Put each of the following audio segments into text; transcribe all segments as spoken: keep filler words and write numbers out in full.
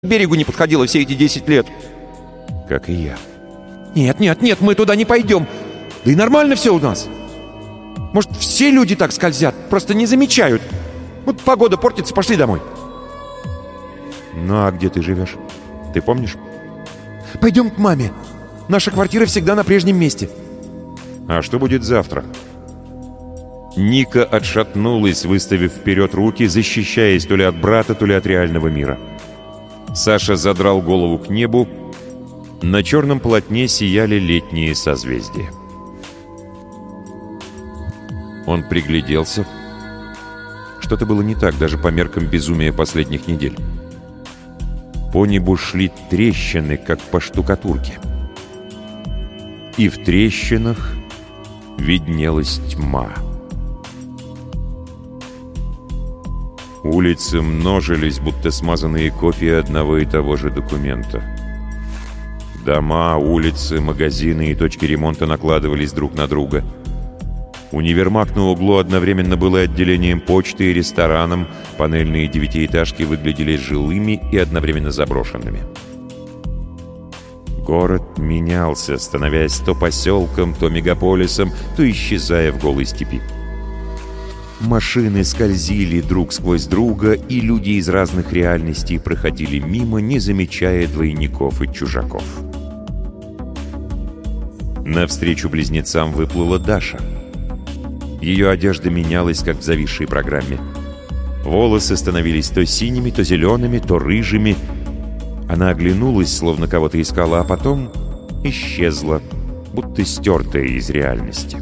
к берегу не подходила все эти десять лет. Как и я. Нет, нет, нет, мы туда не пойдем. Да и нормально все у нас. Может, все люди так скользят, просто не замечают. Вот погода портится, пошли домой. Ну а где ты живешь? Ты помнишь? Пойдем к маме. Наша квартира всегда на прежнем месте. А что будет завтра? Ника отшатнулась, выставив вперед руки, защищаясь то ли от брата, то ли от реального мира. Саша задрал голову к небу. На черном полотне сияли летние созвездия. Он пригляделся. Что-то было не так, даже по меркам безумия последних недель. По небу шли трещины, как по штукатурке. И в трещинах виднелась тьма. Улицы множились, будто смазанные копии одного и того же документа. Дома, улицы, магазины и точки ремонта накладывались друг на друга. Универмаг на углу одновременно был и отделением почты и рестораном, панельные девятиэтажки выглядели жилыми и одновременно заброшенными. Город менялся, становясь то поселком, то мегаполисом, то исчезая в голой степи. Машины скользили друг сквозь друга, и люди из разных реальностей проходили мимо, не замечая двойников и чужаков. Навстречу близнецам выплыла Даша. Ее одежда менялась, как в зависшей программе. Волосы становились то синими, то зелеными, то рыжими. Она оглянулась, словно кого-то искала, а потом исчезла, будто стертая из реальности.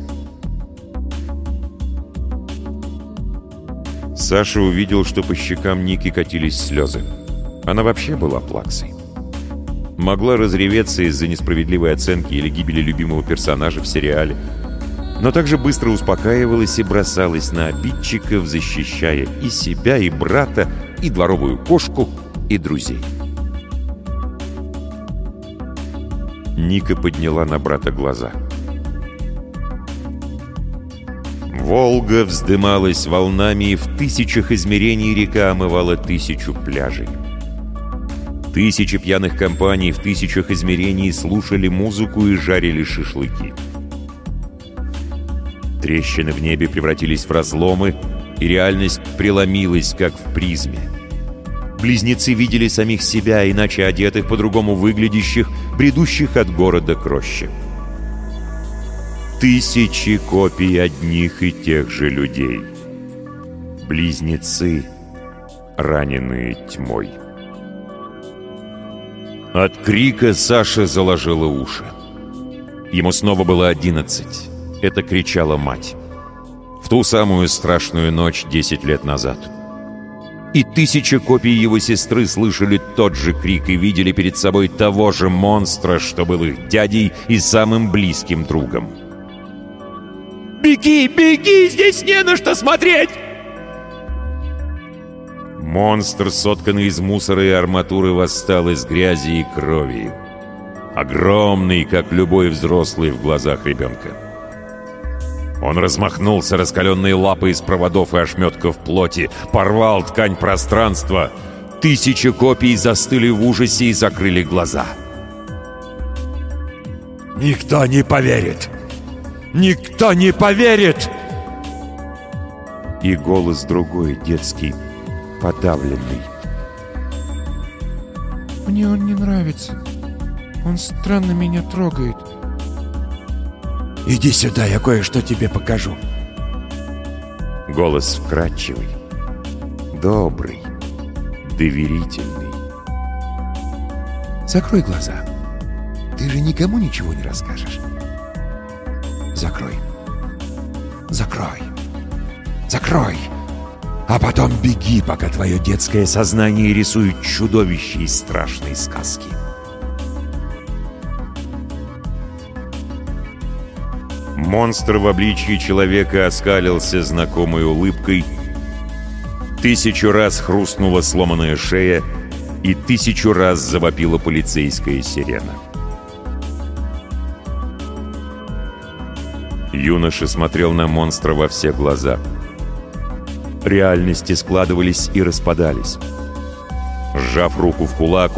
Саша увидел, что по щекам Ники катились слезы. Она вообще была плаксой. Могла разреветься из-за несправедливой оценки или гибели любимого персонажа в сериале, но также быстро успокаивалась и бросалась на обидчиков, защищая и себя, и брата, и дворовую кошку, и друзей. Ника подняла на брата глаза. Волга вздымалась волнами, и в тысячах измерений река омывала тысячу пляжей. Тысячи пьяных компаний в тысячах измерений слушали музыку и жарили шашлыки. Трещины в небе превратились в разломы, и реальность преломилась, как в призме. Близнецы видели самих себя, иначе одетых, по-другому выглядящих, бредущих от города к роще. Тысячи копий одних и тех же людей. Близнецы, раненые тьмой. От крика Саша заложила уши. Ему снова было одиннадцать. Это кричала мать. В ту самую страшную ночь десять лет назад. И тысячи копий его сестры слышали тот же крик и видели перед собой того же монстра, что был их дядей и самым близким другом. «Беги, беги! Здесь не на что смотреть!» Монстр, сотканный из мусора и арматуры, восстал из грязи и крови. Огромный, как любой взрослый в глазах ребенка. Он размахнулся раскаленной лапой из проводов и ошметков плоти, порвал ткань пространства. Тысячи копий застыли в ужасе и закрыли глаза. «Никто не поверит! Никто не поверит!» И голос другой, детский, подавленный. «Мне он не нравится. Он странно меня трогает». «Иди сюда, я кое-что тебе покажу». Голос вкрадчивый, добрый, доверительный. «Закрой глаза. Ты же никому ничего не расскажешь. Закрой. Закрой. Закрой. А потом беги, пока твое детское сознание рисует чудовище из страшной сказки». Монстр в обличье человека оскалился знакомой улыбкой. Тысячу раз хрустнула сломанная шея, и тысячу раз завопила полицейская сирена. Юноша смотрел на монстра во все глаза. Реальности складывались и распадались. Сжав руку в кулак,